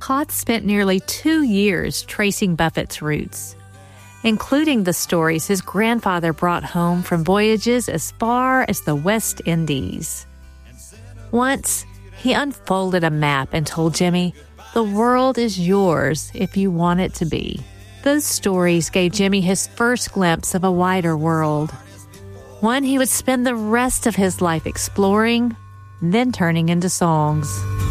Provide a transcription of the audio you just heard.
Hauth spent nearly 2 years tracing Buffett's roots, including the stories his grandfather brought home from voyages as far as the West Indies. Once, he unfolded a map and told Jimmy, "The world is yours if you want it to be." Those stories gave Jimmy his first glimpse of a wider world, one he would spend the rest of his life exploring, then turning into songs.